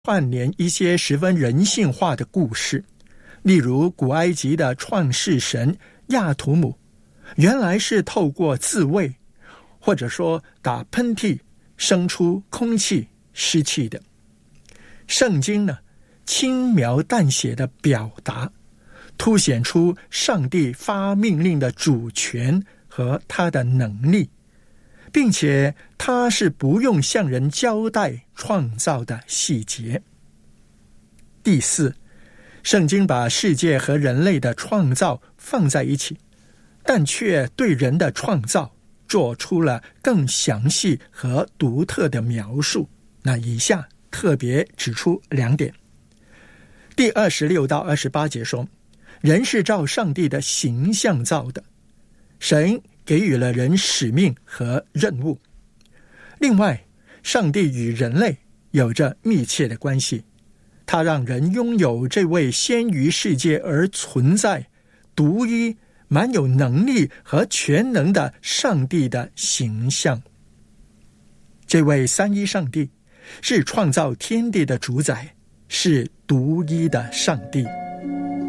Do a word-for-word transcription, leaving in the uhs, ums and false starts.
串联一些十分人性化的故事，例如古埃及的创世神亚图姆，原来是透过自慰或者说打喷嚏生出空气湿气的。圣经呢，轻描淡写的表达，凸显出上帝发命令的主权和他的能力，并且他是不用向人交代创造的细节。第四，圣经把世界和人类的创造放在一起，但却对人的创造做出了更详细和独特的描述。那以下特别指出两点。第二十六到二十八节说，人是照上帝的形象造的，神给予了人使命和任务。另外，上帝与人类有着密切的关系，他让人拥有这位先于世界而存在、独一、满有能力和全能的上帝的形象。这位三一上帝是创造天地的主宰，是独一的上帝。